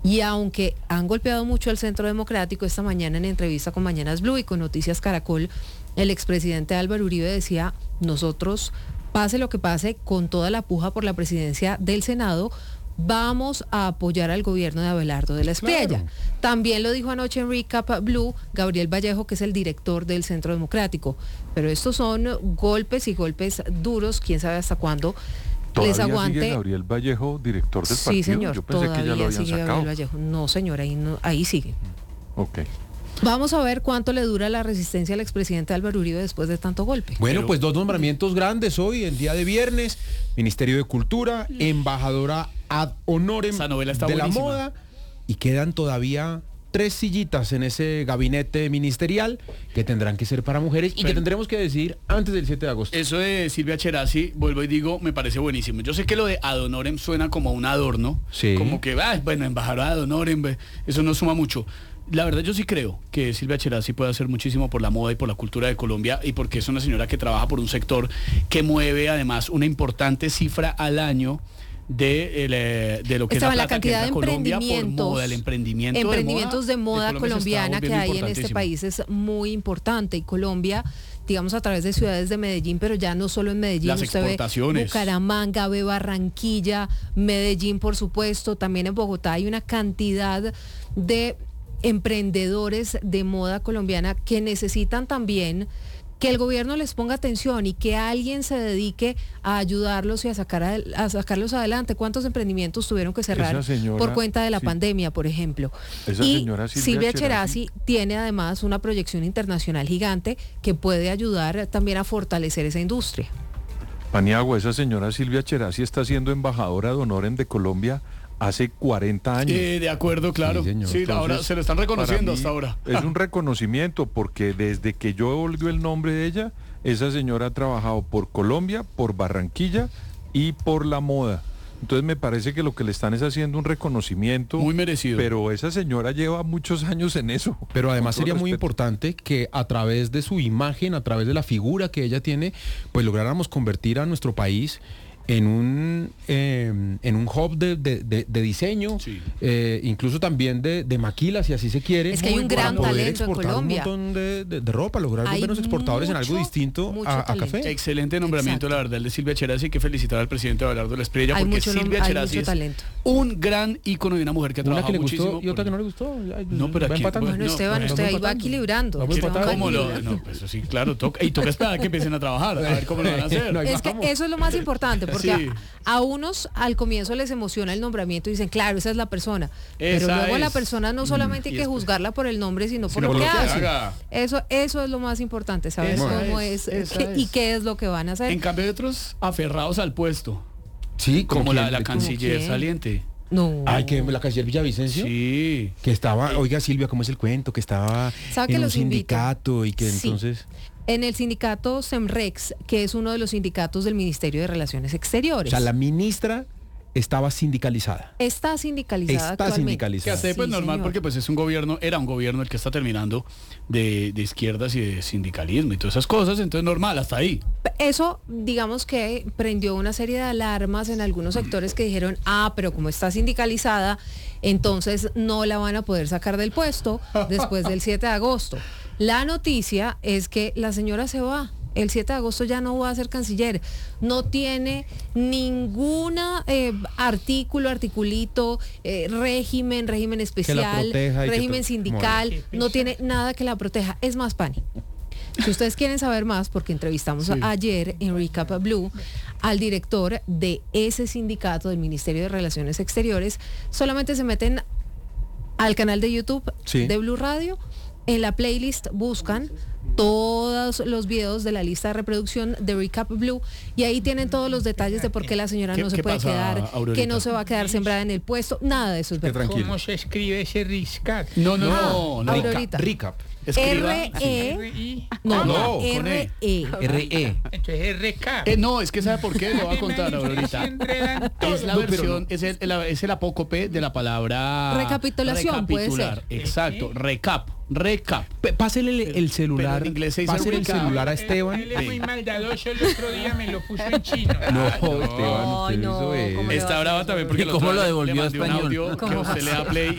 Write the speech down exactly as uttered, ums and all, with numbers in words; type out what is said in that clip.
Y aunque han golpeado mucho al Centro Democrático, esta mañana en entrevista con Mañanas Blue y con Noticias Caracol, el expresidente Álvaro Uribe decía, nosotros, pase lo que pase, con toda la puja por la presidencia del Senado, vamos a apoyar al gobierno de Abelardo de la Espriella. Claro. También lo dijo anoche en Recap Blue Gabriel Vallejo, que es el director del Centro Democrático. Pero estos son golpes y golpes duros, quién sabe hasta cuándo les aguante. ¿Todavía sigue Gabriel Vallejo, director del sí, partido? Señor, Yo pensé que ya lo habían sigue sacado. Gabriel Vallejo. No, señor, ahí, no, ahí sigue. Ok. Vamos a ver cuánto le dura la resistencia al expresidente Álvaro Uribe después de tanto golpe. Bueno, Pero, pues dos nombramientos grandes hoy, el día de viernes, Ministerio de Cultura, embajadora ad honorem de buenísima. la moda, y quedan todavía tres sillitas en ese gabinete ministerial que tendrán que ser para mujeres y Pero, que tendremos que decidir antes del siete de agosto. Eso de Silvia Cherasi, vuelvo y digo, me parece buenísimo. Yo sé que lo de ad honorem suena como un adorno, sí. Como que, ah, bueno, embajadora ad honorem, eso no suma mucho. La verdad yo sí creo que Silvia Cherasi puede hacer muchísimo por la moda y por la cultura de Colombia, y porque es una señora que trabaja por un sector que mueve además una importante cifra al año de, el, de lo que Estaba es la, la cantidad de Colombia emprendimientos, por moda, el emprendimiento emprendimientos de de moda, moda, de colombiana que hay en este país es muy importante, y Colombia, digamos, a través de ciudades de Medellín, pero ya no solo en Medellín, las usted exportaciones. ve Bucaramanga, ve Barranquilla, Medellín, por supuesto, también en Bogotá hay una cantidad de emprendedores de moda colombiana que necesitan también que el gobierno les ponga atención y que alguien se dedique a ayudarlos y a sacar a, a sacarlos adelante. ¿Cuántos emprendimientos tuvieron que cerrar señora, por cuenta de la sí. pandemia, por ejemplo? Esa y señora Silvia, Silvia Cherasi tiene además una proyección internacional gigante que puede ayudar también a fortalecer esa industria. Paniagua, esa señora Silvia Cherasi está siendo embajadora de honorem de Colombia hace cuarenta años. Eh, de acuerdo, claro. Sí, sí, Entonces, ahora se lo están reconociendo hasta ahora. Es un reconocimiento porque desde que yo oigo el nombre de ella, esa señora ha trabajado por Colombia, por Barranquilla y por la moda. Entonces me parece que lo que le están es haciendo un reconocimiento. Muy merecido. Pero esa señora lleva muchos años en eso. Pero además sería muy importante que a través de su imagen, a través de la figura que ella tiene, pues lográramos convertir a nuestro país en un eh, en un hub de, de, de, de diseño, sí. eh, incluso también de, de maquilas, si así se quiere. Es que hay un gran talento en Colombia. Un montón de, de, de ropa, lograr volvernos exportadores mucho, en algo distinto a, a café. Excelente nombramiento, Exacto. la verdad, el de Silvia Cherasi. Hay que felicitar al presidente Abelardo de la Espriella, hay porque mucho, Silvia Cherasi es talento. un gran ícono y una mujer que ha trabajado una que le muchísimo. Gustó, y otra que no le gustó. No, pero aquí, bueno, bueno, Esteban, usted ahí va equilibrando. ¿Cómo lo? No, pues sí, claro, toca, y toca esperar a que empiecen a trabajar, a ver cómo lo van a hacer. Es que eso es lo más importante, porque sí. a, a unos al comienzo les emociona el nombramiento y dicen, claro, esa es la persona. Pero esa luego es. La persona no solamente hay que juzgarla por el nombre, sino por sino lo que hace. Haga. Eso, eso es lo más importante, saber esa cómo es, es, qué, es y qué es lo que van a hacer. En cambio hay otros aferrados al puesto. Sí, como la, la canciller saliente. No. Ay, que la canciller Villavicencio. Sí. Que estaba, oiga Silvia, ¿cómo es el cuento? Que estaba que en un sindicato invito? Y que sí. entonces... En el sindicato SEMREX, que es uno de los sindicatos del Ministerio de Relaciones Exteriores. O sea, la ministra estaba sindicalizada. Está sindicalizada Está sindicalizada. Que hace pues sí, normal señor. Porque pues es un gobierno, era un gobierno el que está terminando de, de izquierdas y de sindicalismo y todas esas cosas, entonces normal, hasta ahí. Eso, digamos que prendió una serie de alarmas en algunos sectores que dijeron, ah, pero como está sindicalizada, entonces no la van a poder sacar del puesto después del siete de agosto. La noticia es que la señora se va. El siete de agosto ya no va a ser canciller. No tiene ningún eh, artículo, articulito, eh, régimen, régimen especial, régimen sindical. Bueno. No tiene nada que la proteja. Es más, Pani, si ustedes quieren saber más, porque entrevistamos sí. ayer en Recap Blue al director de ese sindicato del Ministerio de Relaciones Exteriores, solamente se meten al canal de YouTube sí. de Blue Radio. En la playlist buscan todos los videos de la lista de reproducción de Recap Blue y ahí tienen todos los detalles de por qué la señora no se puede pasa, quedar, Aurorita? Que no se va a quedar sembrada en el puesto, nada de eso es verdad. ¿Cómo se escribe ese Recap? No, no, ah, no, no. Aurorita. Recap. Escriba. R E. R I. No, No, no, con R E. R E. Entonces R K. Eh, no, es que ¿sabe por qué? Lo voy a contar ahorita. Se enredan todos. Es la No, pero versión, no. es el, el- es el apócope de la palabra Recapitulación, puede recapitular. ser. Exacto, recap, recap. P- Pásele el, el celular. Pero en inglés se dice Pásele el recap. celular a Él- Esteban. Él es muy maldadoso, el otro día me lo puso en chino. No, Ah, Esteban, Ay, usted no, hizo eso. ¿cómo le va a Está hacer brava eso? también porque ¿Y cómo el otro lo día devolvió le a mandé un español? audio que ¿Cómo usted así? le da play